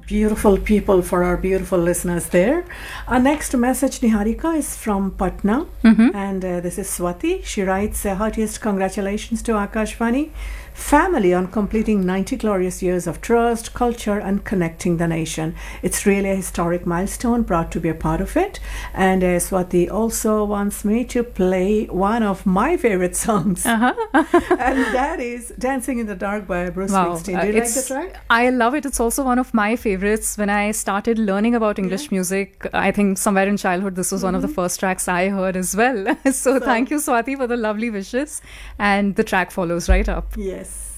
Beautiful people for our beautiful listeners there. Our next message, Niharika, is from Patna. And this is Swati. She writes, heartiest congratulations to Akashvani family on completing 90 glorious years of trust, culture, and connecting the nation. It's really a historic milestone, proud to be a part of it. And Swati also wants me to play one of my favorite songs. And that is Dancing in the Dark by Bruce Springsteen. Do you like the track? I love it. It's also one of my favorites. When I started learning about English music, I think somewhere in childhood, this was one of the first tracks I heard as well. So thank you, Swati, for the lovely wishes. And the track follows right up. Yes.